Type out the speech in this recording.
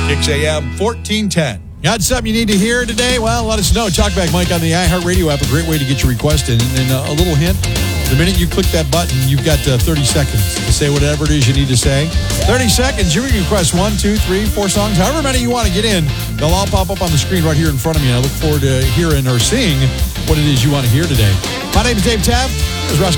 6 a.m., 1410. Got something you need to hear today? Well, let us know. Talkback Mike on the iHeartRadio app, a great way to get your request in. And a little hint, the minute you click that button, you've got 30 seconds to say whatever it is you need to say. 30 seconds, you can request 1, 2, 3, 4 songs, however many you want to get in. They'll all pop up on the screen right here in front of me. And I look forward to hearing or seeing what it is you want to hear today. My name is Dave Taft. There's Russ